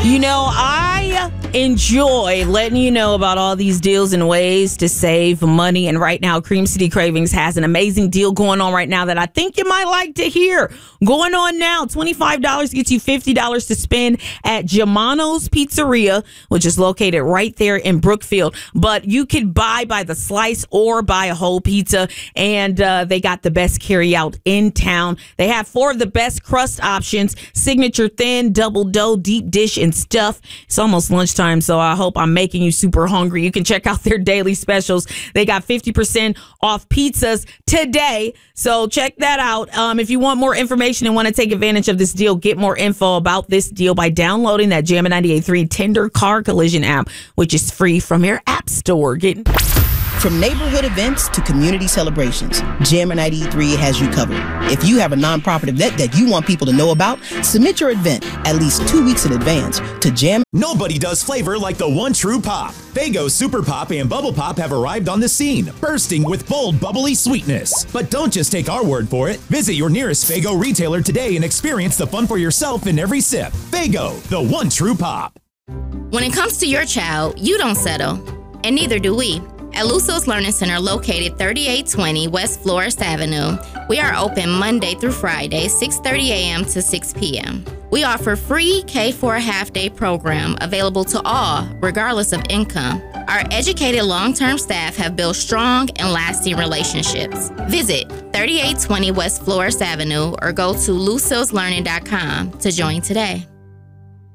I enjoy letting you know about all these deals and ways to save money. And right now, Cream City Cravings has an amazing deal going on right now that I think you might like to hear. Going on now, $25 gets you $50 to spend at Germano's Pizzeria, which is located right there in Brookfield. But you could buy by the slice or buy a whole pizza. And they got the best carry out in town. They have 4 of the best crust options: signature thin, double dough, deep dish, and stuff. It's almost lunchtime, so I hope I'm making you super hungry. You can check out their daily specials. They got 50% off pizzas today, so check that out. If you want more information and want to take advantage of this deal, get more info about this deal by downloading that Jammin' 98.3 Tender Car Collision app, which is free from your app store. From neighborhood events to community celebrations, Jammin' 93 has you covered. If you have a nonprofit event that you want people to know about, submit your event at least 2 weeks in advance to Jam. Nobody does flavor like the one true pop. Faygo Super Pop and Bubble Pop have arrived on the scene, bursting with bold, bubbly sweetness. But don't just take our word for it. Visit your nearest Faygo retailer today and experience the fun for yourself in every sip. Faygo, the one true pop. When it comes to your child, you don't settle, and neither do we. At Luso's Learning Center, located 3820 West Florist Avenue, we are open Monday through Friday, 6:30 a.m. to 6 p.m. We offer free K4 half-day program available to all, regardless of income. Our educated long-term staff have built strong and lasting relationships. Visit 3820 West Florist Avenue or go to lucilslearning.com to join today.